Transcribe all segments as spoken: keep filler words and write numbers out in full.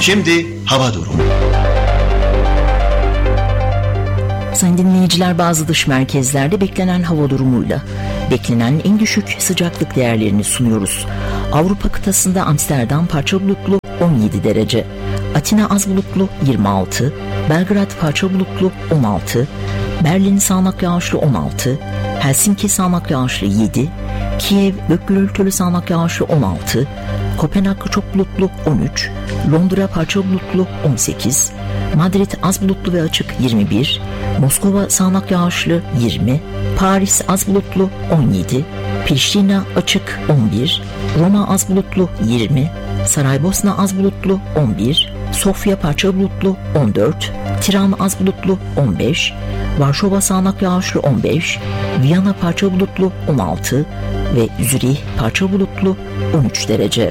Şimdi hava durumu. Sayın dinleyiciler, bazı dış merkezlerde beklenen hava durumuyla beklenen en düşük sıcaklık değerlerini sunuyoruz. Avrupa kıtasında Amsterdam parça bulutlu on yedi derece, Atina az bulutlu yirmi altı, Belgrad parça bulutlu on altı, Berlin sağanak yağışlı on altı, Helsinki sağanak yağışlı yedi, Kiev gök gürültülü sağanak yağışlı on altı, Kopenhag çok bulutlu on üç, Londra parça bulutlu on sekiz, Madrid az bulutlu ve açık yirmi bir, Moskova sağanak yağışlı yirmi, Paris az bulutlu on yedi, Priştina açık on bir, Roma az bulutlu yirmi, Saraybosna az bulutlu on bir, Sofya parça bulutlu on dört, Tiran az bulutlu on beş, Varşova sağanak yağışlı on beş, Viyana parça bulutlu on altı ve Zürih parça bulutlu on üç derece.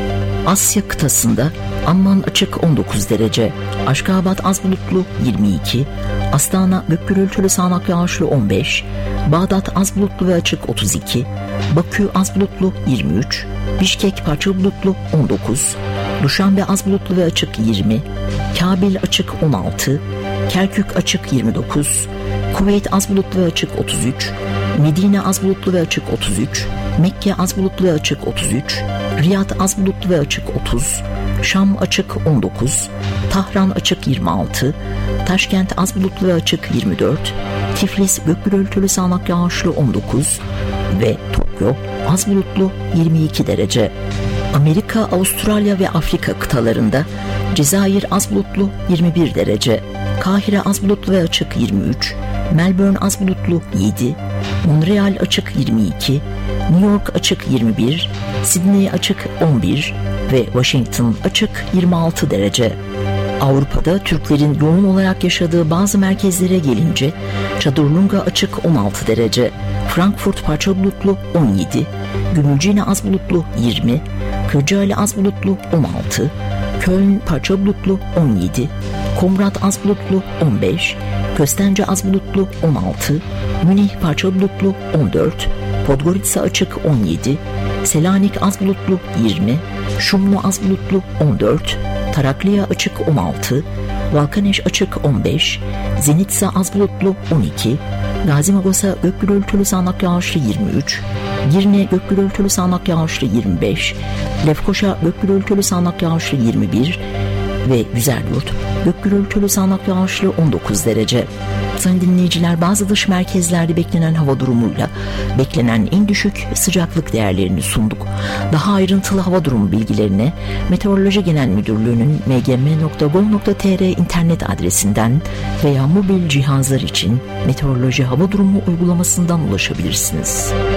Asya kıtasında Amman açık on dokuz derece, Aşgabat az bulutlu yirmi iki, Astana gök gürültülü sağanak yağışlı on beş, Bağdat az bulutlu ve açık otuz iki, Bakü az bulutlu yirmi üç, Bişkek parça bulutlu on dokuz, Duşanbe az bulutlu ve açık yirmi, Kabil açık on altı, Kerkük açık yirmi dokuz, Kuveyt az bulutlu ve açık otuz üç, Medine az bulutlu ve açık otuz üç, Mekke az bulutlu ve açık otuz üç, Riyad az bulutlu ve açık otuz, Şam açık on dokuz, Tahran açık yirmi altı, Taşkent az bulutlu ve açık yirmi dört, Tiflis gök gürültülü sağanak yağışlı on dokuz ve Tokyo az bulutlu yirmi iki derece. Amerika, Avustralya ve Afrika kıtalarında Cezayir az bulutlu yirmi bir derece, Kahire az bulutlu ve açık yirmi üç, Melbourne az bulutlu yedi, Montreal açık yirmi iki, New York açık yirmi bir, Sydney açık on bir ve Washington açık yirmi altı derece. Avrupa'da Türklerin yoğun olarak yaşadığı bazı merkezlere gelince Çadırlunga açık on altı derece, Frankfurt parça bulutlu on yedi, Gümülcine az bulutlu yirmi, Kırcaali az bulutlu on altı, Köln parça bulutlu on yedi, Komrat az bulutlu on beş, Köstence az bulutlu on altı, Münih parça bulutlu on dört, Podgorica açık on yedi, Selanik az bulutlu yirmi, Şumlu az bulutlu on dört, Tarakliya açık on altı, Valkaneş açık on beş, Zenitsa az bulutlu on iki, Gazimagosa gök gürültülü sağanak yağışlı yirmi üç, Girne gök gürültülü sağanak yağışlı yirmi beş, Lefkoşa gök gürültülü sağanak yağışlı yirmi bir ve Güzelyurt gök gürültülü sağanak yağışlı on dokuz derece. Sayın dinleyiciler, bazı dış merkezlerde beklenen hava durumuyla beklenen en düşük sıcaklık değerlerini sunduk. Daha ayrıntılı hava durumu bilgilerine Meteoroloji Genel Müdürlüğü'nün m g m nokta gov nokta t r internet adresinden veya mobil cihazlar için Meteoroloji Hava Durumu uygulamasından ulaşabilirsiniz.